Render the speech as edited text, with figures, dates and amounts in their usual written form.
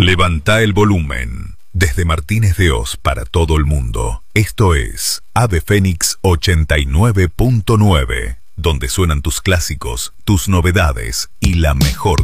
Levanta el volumen. Desde Martínez de Oz para todo el mundo. Esto es Ave Fénix 89.9, donde suenan tus clásicos, tus novedades y la mejor